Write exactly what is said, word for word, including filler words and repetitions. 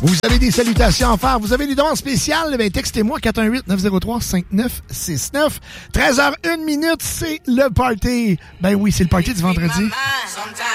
Vous avez des salutations à faire. Vous avez des demandes spéciales? Ben, textez-moi quatre un huit neuf zéro trois cinq neuf six neuf. treize heures une minute, c'est le party. Ben oui, c'est le party du vendredi.